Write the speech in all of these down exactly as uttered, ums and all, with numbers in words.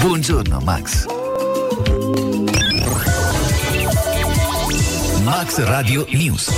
Buongiorno Max. Max Radio News.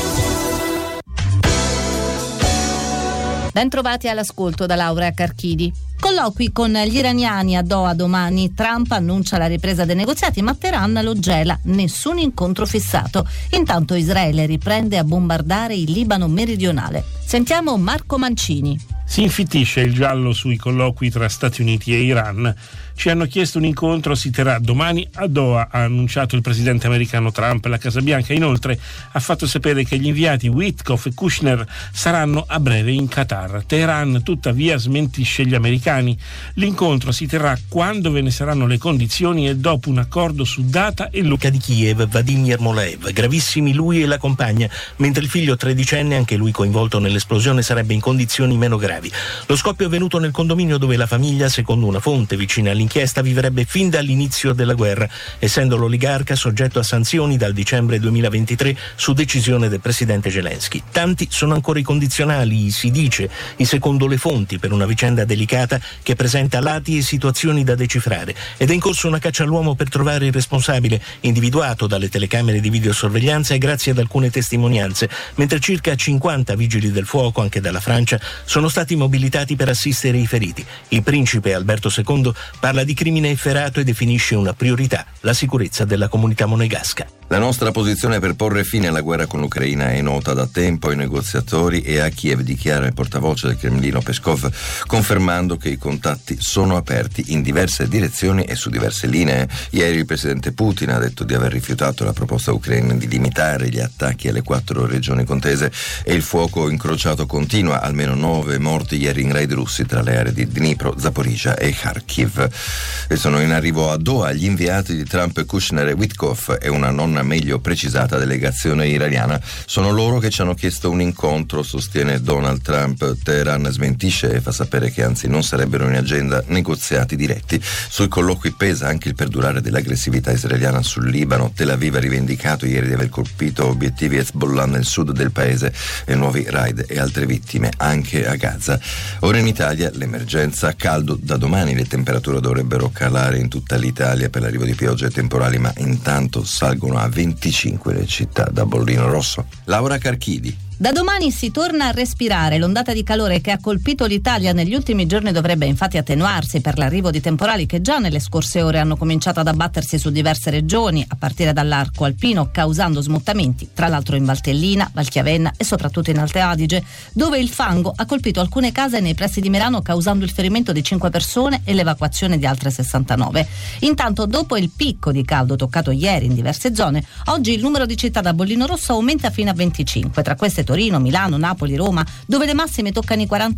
Bentrovati all'ascolto da Laura Carchidi. Colloqui con gli iraniani a Doha domani. Trump annuncia la ripresa dei negoziati, ma Teheran lo gela. Nessun incontro fissato. Intanto Israele riprende a bombardare il Libano meridionale. Sentiamo Marco Mancini. Si infittisce il giallo sui colloqui tra Stati Uniti e Iran. Ci hanno chiesto un incontro, si terrà domani a Doha, ha annunciato il presidente americano Trump. La Casa Bianca inoltre ha fatto sapere che gli inviati Witkoff e Kushner saranno a breve in Qatar. Teheran tuttavia smentisce gli americani. L'incontro si terrà quando ve ne saranno le condizioni e dopo un accordo su data e luogo. Di Kiev, Vadim Yermolev, gravissimi lui e la compagna, mentre il figlio tredicenne, anche lui coinvolto nell'esplosione, sarebbe in condizioni meno gravi. Lo scoppio è avvenuto nel condominio dove la famiglia, secondo una fonte vicina all'inchiesta, vivrebbe fin dall'inizio della guerra, essendo l'oligarca soggetto a sanzioni dal dicembre duemilaventitré su decisione del presidente Zelensky. Tanti sono ancora i condizionali, si dice, i secondo le fonti, per una vicenda delicata che presenta lati e situazioni da decifrare, ed è in corso una caccia all'uomo per trovare il responsabile, individuato dalle telecamere di videosorveglianza e grazie ad alcune testimonianze, mentre circa cinquanta vigili del fuoco, anche dalla Francia, sono stati mobilitati per assistere i feriti. Il principe Alberto secondo parla di crimine efferato e definisce una priorità la sicurezza della comunità monegasca. La nostra posizione per porre fine alla guerra con l'Ucraina è nota da tempo ai negoziatori e a Kiev, dichiara il portavoce del Cremlino Peskov, confermando che i contatti sono aperti in diverse direzioni e su diverse linee. Ieri il presidente Putin ha detto di aver rifiutato la proposta ucraina di limitare gli attacchi alle quattro regioni contese e il fuoco incrociato continua, almeno nove morti ieri in raid russi tra le aree di Dnipro, Zaporizhia e Kharkiv. E sono in arrivo a Doha gli inviati di Trump, Kushner e Witkoff e una non meglio precisata delegazione iraniana. Sono loro che ci hanno chiesto un incontro, sostiene Donald Trump. Teheran smentisce e fa sapere che anzi non sarebbero in agenda negoziati diretti. Sui colloqui pesa anche il perdurare dell'aggressività israeliana sul Libano. Tel Aviv ha rivendicato ieri di aver colpito obiettivi Hezbollah nel sud del paese e nuovi raid e altre vittime anche a Gaza. Ora in Italia l'emergenza caldo. Da domani le temperature dovrebbero calare in tutta l'Italia per l'arrivo di piogge e temporali, ma intanto salgono a venticinque le città. Da Bollino Rosso, Laura Carchidi. Da domani si torna a respirare. L'ondata di calore che ha colpito l'Italia negli ultimi giorni dovrebbe infatti attenuarsi per l'arrivo di temporali che già nelle scorse ore hanno cominciato ad abbattersi su diverse regioni, a partire dall'arco alpino, causando smottamenti, tra l'altro in Valtellina, Valchiavenna e soprattutto in Alte Adige, dove il fango ha colpito alcune case nei pressi di Merano, causando il ferimento di cinque persone e l'evacuazione di altre sessantanove. Intanto, dopo il picco di caldo toccato ieri in diverse zone, oggi il numero di città da bollino rosso aumenta fino a venticinque. Tra queste Torino, Milano, Napoli, Roma, dove le massime toccano i quaranta